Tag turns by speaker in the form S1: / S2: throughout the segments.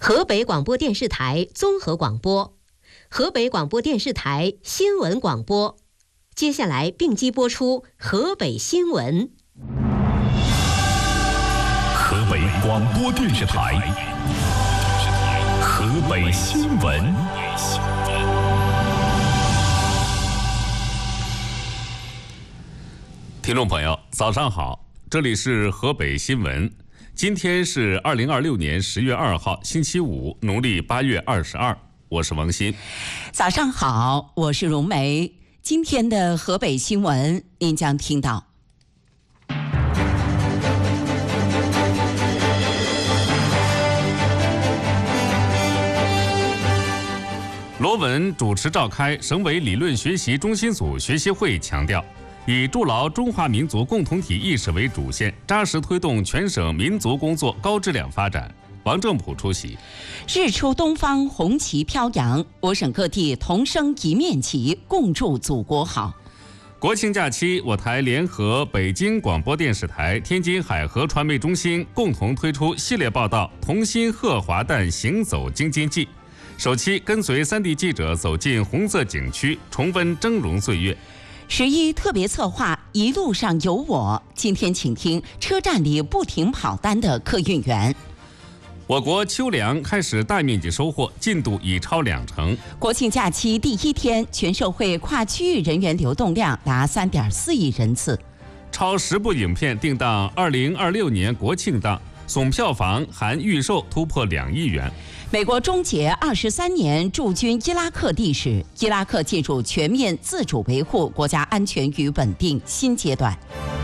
S1: 河北广播电视台综合广播，河北广播电视台新闻广播。接下来并机播出河北新闻。
S2: 河北广播电视台河北新闻。听众朋友，早上好，这里是河北新闻。今天是2026年10月2号，星期五，农历8月22，我是王鑫。
S3: 早上好，我是荣梅。今天的河北新闻，您将听到：
S2: 罗文主持召开省委理论学习中心组学习会，强调以筑牢中华民族共同体意识为主线，扎实推动全省民族工作高质量发展。王正普出席。
S3: 日出东方，红旗飘扬，我省各地同升一面旗，共祝祖国好。
S2: 国庆假期，我台联合北京广播电视台、天津海河传媒中心共同推出系列报道《同心贺华诞行走京津冀》，首期跟随3地记者走进红色景区，重温峥嵘岁月。
S3: 11特别策划一路上有我，今天请听车站里不停跑单的客运员。
S2: 我国秋粮开始大面积收获，进度已超20%。
S3: 国庆假期第1天，全社会跨区域人员流动量达3.4亿人次。
S2: 超10部影片定档2026年国庆档，总票房含预售突破2亿元。
S3: 美国终结23年驻军伊拉克历史，伊拉克进入全面自主维护国家安全与稳定新阶段。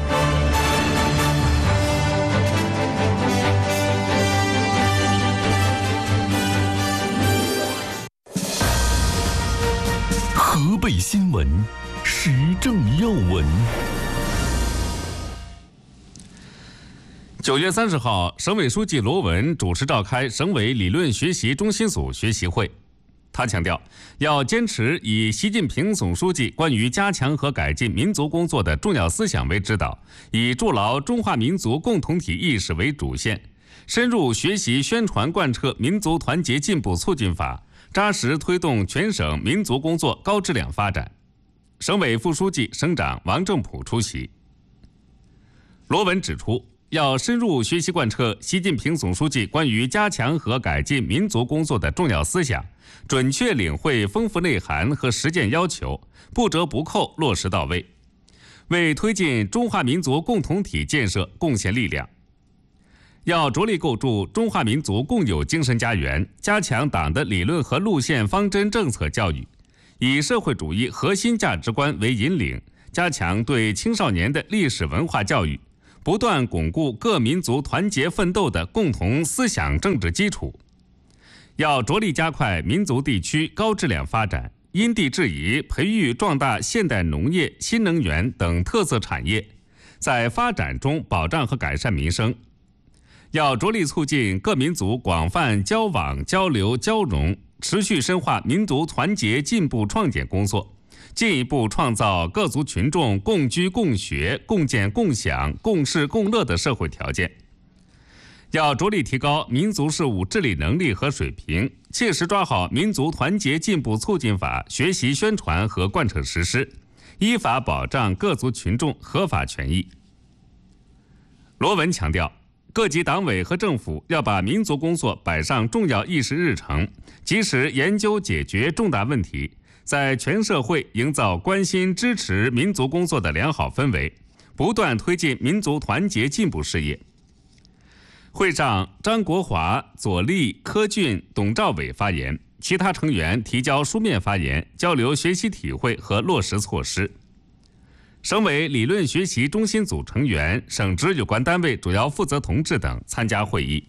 S2: 河北新闻，时政要闻。9月30号，省委书记罗文主持召开省委理论学习中心组学习会。他强调，要坚持以习近平总书记关于加强和改进民族工作的重要思想为指导，以筑牢中华民族共同体意识为主线，深入学习宣传贯彻民族团结进步促进法，扎实推动全省民族工作高质量发展。省委副书记、省长王正普出席。罗文指出，要深入学习贯彻习近平总书记关于加强和改进民族工作的重要思想，准确领会丰富内涵和实践要求，不折不扣落实到位，为推进中华民族共同体建设贡献力量。要着力构筑中华民族共有精神家园，加强党的理论和路线方针政策教育，以社会主义核心价值观为引领，加强对青少年的历史文化教育，不断巩固各民族团结奋斗的共同思想政治基础。要着力加快民族地区高质量发展，因地制宜培育壮大现代农业、新能源等特色产业，在发展中保障和改善民生。要着力促进各民族广泛交往、交流、交融，持续深化民族团结进步创建工作，进一步创造各族群众共居共学、共建共享、共事共乐的社会条件。要着力提高民族事务治理能力和水平，切实抓好民族团结进步促进法学习宣传和贯彻实施，依法保障各族群众合法权益。罗文强调，各级党委和政府要把民族工作摆上重要议事日程，及时研究解决重大问题，在全社会营造关心支持民族工作的良好氛围，不断推进民族团结进步事业。会上，张国华、左立、柯俊、董兆伟发言，其他成员提交书面发言，交流学习体会和落实措施。省委理论学习中心组成员、省直有关单位主要负责同志等参加会议。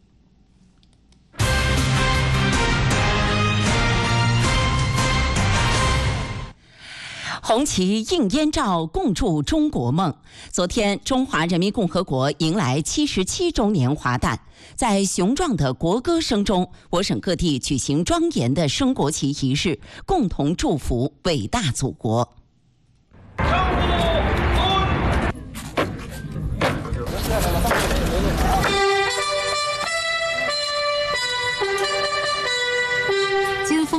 S3: 红旗映烟照，共筑中国梦。昨天，中华人民共和国迎来77周年华诞，在雄壮的国歌声中，我省各地举行庄严的升国旗仪式，共同祝福伟大祖国。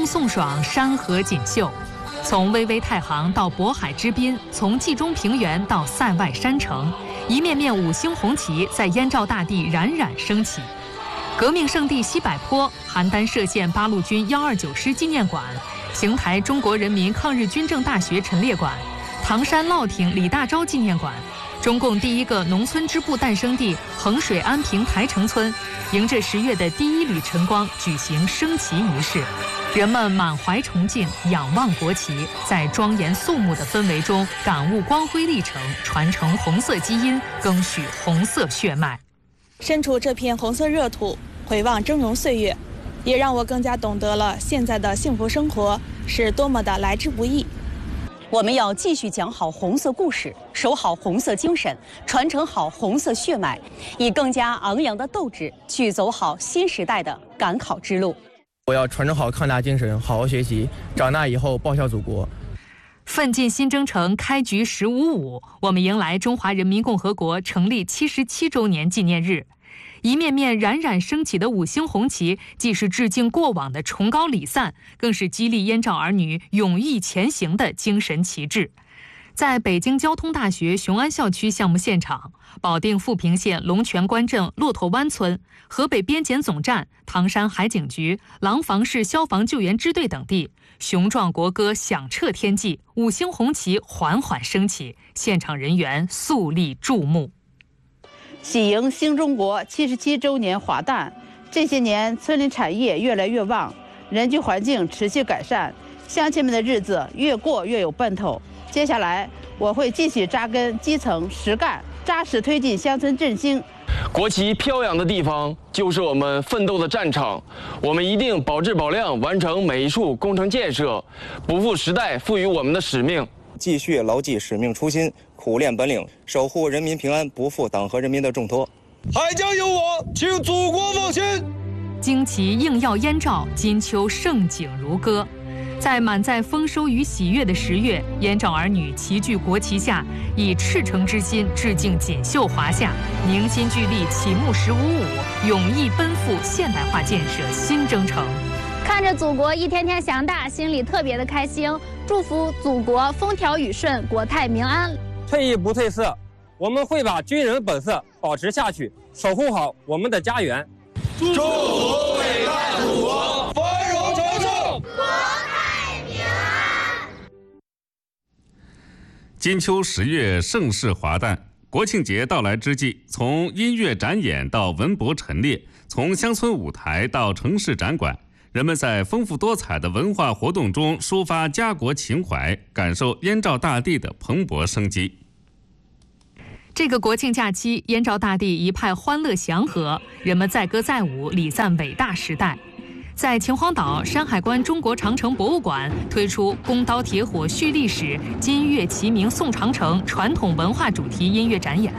S4: 送爽，山河锦绣。从巍巍太行到渤海之滨，从冀中平原到塞外山城，一面面五星红旗在燕赵大地冉冉升起。革命圣地西柏坡、邯郸歙县八路军129师纪念馆、邢台中国人民抗日军政大学陈列馆、唐山乐亭李大钊纪念馆，中共第一个农村支部诞生地衡水安平台城村，迎着10月的第一缕晨光举行升旗仪式。人们满怀崇敬，仰望国旗，在庄严肃穆的氛围中感悟光辉历程，传承红色基因，赓续红色血脉。
S5: 身处这片红色热土，回望峥嵘岁月，也让我更加懂得了现在的幸福生活是多么的来之不易。
S6: 我们要继续讲好红色故事，守好红色精神，传承好红色血脉，以更加昂扬的斗志去走好新时代的赶考之路。
S7: 我要传承好抗大精神，好好学习，长大以后报效祖国。
S4: 奋进新征程开局10.55，我们迎来中华人民共和国成立77周年纪念日。一面面冉冉升起的五星红旗，既是致敬过往的崇高礼赞，更是激励燕赵儿女勇毅前行的精神旗帜。在北京交通大学雄安校区项目现场，保定富平县龙泉关镇骆驼湾村、河北边检总站、唐山海警局、廊坊市消防救援支队等地，雄壮国歌响彻天际，五星红旗缓缓升起，现场人员肃立注目。
S8: 喜迎新中国77周年华诞，这些年村里产业越来越旺，人居环境持续改善，乡亲们的日子越过越有奔头。接下来我会继续扎根基层实干，扎实推进乡村振兴。
S9: 国旗飘扬的地方就是我们奋斗的战场，我们一定保质保量完成每一处工程建设，不负时代赋予我们的使命，
S10: 继续牢记使命初心，苦练本领，守护人民平安，不负党和人民的重托。
S11: 还将有我，请祖国放心。
S4: 旌旗映耀燕赵，金秋盛景如歌。在满载丰收与喜悦的10月，燕赵儿女齐聚国旗下，以赤诚之心致敬锦绣华夏，凝心聚力启幕10.55，勇毅奔赴现代化建设新征程。
S12: 看着祖国一天天强大，心里特别的开心。祝福祖国风调雨顺，国泰民安。
S13: 退役不褪色，我们会把军人本色保持下去，守护好我们的家园。
S11: 祝福伟大祖国繁荣昌盛，国泰民安。
S2: 金秋10月盛世华诞，国庆节到来之际，从音乐展演到文博陈列，从乡村舞台到城市展馆，人们在丰富多彩的文化活动中抒发家国情怀，感受燕赵大地的蓬勃生机。
S4: 这个国庆假期，燕赵大地一派欢乐祥和，人们载歌载舞，礼赞伟大时代。在秦皇岛山海关中国长城博物馆推出“弓刀铁火续历史，金乐齐鸣颂长城”传统文化主题音乐展演。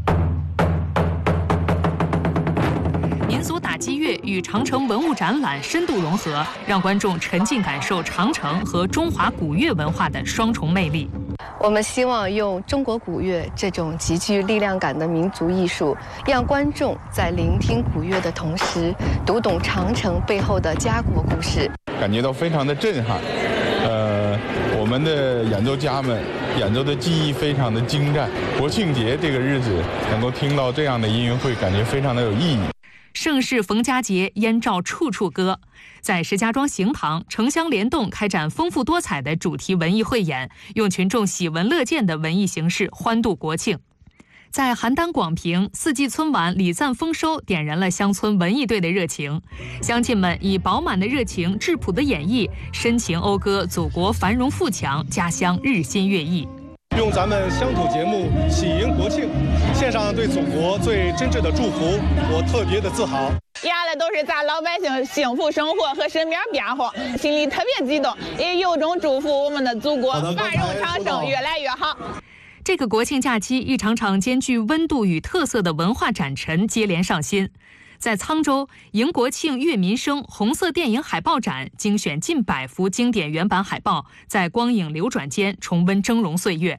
S4: 民族打击乐与长城文物展览深度融合，让观众沉浸感受长城和中华古乐文化的双重魅力。
S14: 我们希望用中国古乐这种极具力量感的民族艺术，让观众在聆听古乐的同时，读懂长城背后的家国故事，
S15: 感觉到非常的震撼。我们的演奏家们演奏的技艺非常的精湛。国庆节这个日子能够听到这样的音乐会，感觉非常的有意义。
S4: 盛世逢佳节，燕赵处处歌。在石家庄行堂，城乡联动开展丰富多彩的主题文艺汇演，用群众喜闻乐见的文艺形式欢度国庆。在邯郸广平，四季春晚礼赞丰收，点燃了乡村文艺队的热情。乡亲们以饱满的热情、质朴的演绎，深情讴歌祖国繁荣富强，家乡日新月异。
S16: 用咱们乡土节目喜迎国庆，献上对祖国最真挚的祝福，我特别的自豪。
S17: 压的都是咱老百姓幸福生活和身边变化，心里特别激动，也有种祝福我们的祖国繁荣昌盛，越来越好。
S4: 这个国庆假期，一场场兼具温度与特色的文化展陈接连上新。在沧州，迎国庆悦民生红色电影海报展精选近100幅经典原版海报，在光影流转间重温峥嵘岁月。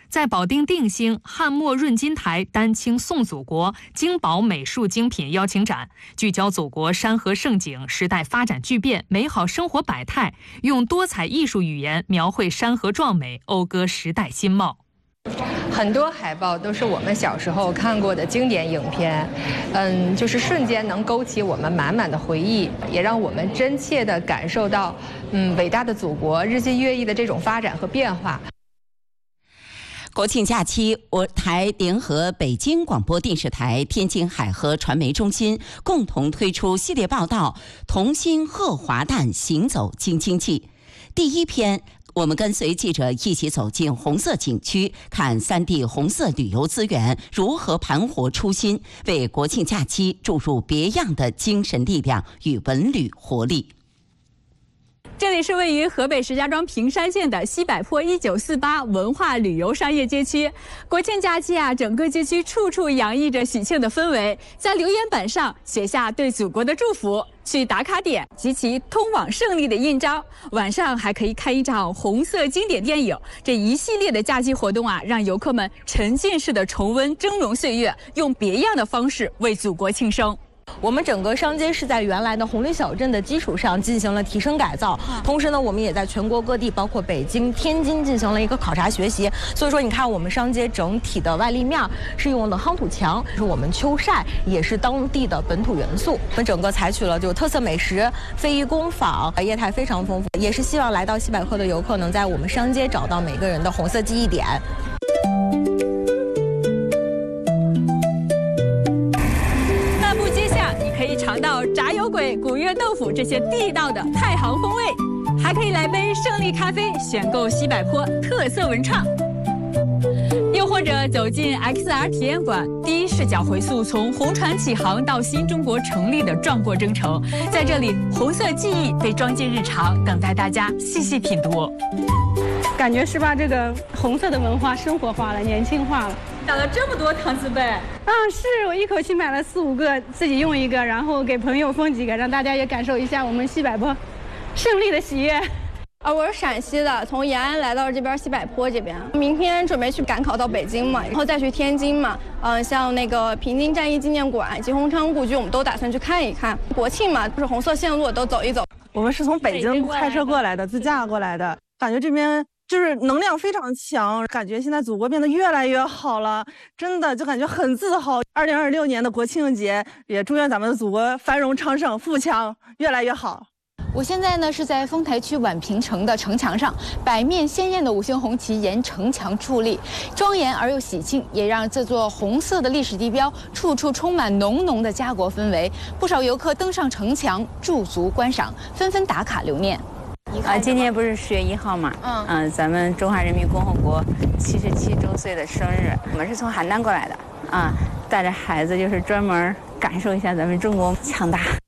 S4: 在保定定兴汉末润金台丹青宋祖国精宝美术精品邀请展，聚焦祖国山河盛景、时代发展巨变、美好生活百态，用多彩艺术语言描绘山河壮美，讴歌时代新貌。
S14: 很多海报都是我们小时候看过的经典影片，就是瞬间能勾起我们满满的回忆，也让我们真切地感受到，伟大的祖国日积月异的这种发展和变化。
S3: 国庆假期，我台联合北京广播电视台、天津海河传媒中心共同推出系列报道《同心贺华诞，行走京津冀》。第一篇，我们跟随记者一起走进红色景区，看3地红色旅游资源如何盘活初心，为国庆假期注入别样的精神力量与文旅活力。
S18: 这里是位于河北石家庄平山县的西柏坡1948文化旅游商业街区。国庆假期整个街区处处洋溢着喜庆的氛围，在留言板上写下对祖国的祝福，去打卡点及其通往胜利的印章。晚上还可以看一场红色经典电影。这一系列的假期活动让游客们沉浸式的重温峥嵘岁月，用别样的方式为祖国庆生。
S19: 我们整个商街是在原来的红绿小镇的基础上进行了提升改造，同时呢，我们也在全国各地，包括北京、天津进行了一个考察学习。所以说，你看我们商街整体的外立面是用的夯土墙，是我们秋晒，也是当地的本土元素。我们整个采取了就特色美食、非遗工坊，业态非常丰富，也是希望来到西柏坡的游客能在我们商街找到每个人的红色记忆点。
S18: 可以尝到炸油粿、古月豆腐这些地道的太行风味，还可以来杯胜利咖啡，选购西柏坡特色文创。又或者走进 XR 体验馆，第一视角回溯从红船起航到新中国成立的壮阔征程，在这里红色记忆被装进日常，等待大家细细品读。
S20: 感觉是把这个红色的文化生活化了，年轻化了。
S18: 打了这么多搪瓷杯
S20: 是我一口气买了4、5个，自己用一个，然后给朋友分几个，让大家也感受一下我们西柏坡胜利的喜悦。
S21: 我是陕西的，从延安来到这边西柏坡这边，明天准备去赶考到北京嘛，然后再去天津嘛。像那个平津战役纪念馆以及红昌故居，我们都打算去看一看。国庆嘛，就是红色线路都走一走。
S22: 我们是从北京开车过来的，自驾过来的，感觉这边就是能量非常强，感觉现在祖国变得越来越好了，真的就感觉很自豪。2026年的国庆节，也祝愿咱们的祖国繁荣昌盛、富强，越来越好。
S23: 我现在呢是在丰台区宛平城的城墙上，百面鲜艳的5星红旗沿城墙矗立，庄严而又喜庆，也让这座红色的历史地标处处充满浓浓的家国氛围。不少游客登上城墙驻足观赏，纷纷打卡留念。
S8: 今天不是10月1号嘛？咱们中华人民共和国77周岁的生日，我们是从邯郸过来的带着孩子就是专门感受一下咱们中国强大。